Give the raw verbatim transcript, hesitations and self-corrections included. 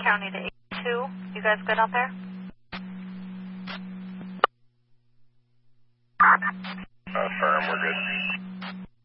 County to eighty-two. You guys good out there? Uh, firm, we're good.